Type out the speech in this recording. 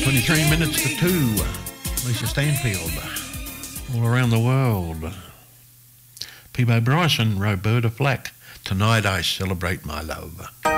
23 minutes to 2. Lisa Stanfield. All around the world. Peabo Bryson, Roberta Flack. Tonight I celebrate my love.